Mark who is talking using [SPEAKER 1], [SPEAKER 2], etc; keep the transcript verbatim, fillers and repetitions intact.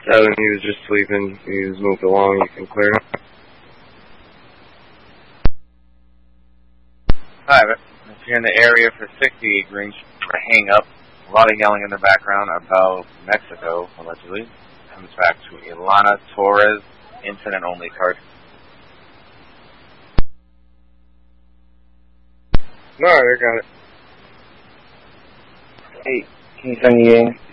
[SPEAKER 1] Seven, he was just sleeping. He was moved along. You can clear him.
[SPEAKER 2] Hi, if you're in the area for sixty-eight Green Street, hang up. A lot of yelling in the background about Mexico, allegedly. Comes back to Ilana Torres, incident-only card.
[SPEAKER 1] No, I got it.
[SPEAKER 3] Hey, can you send me in?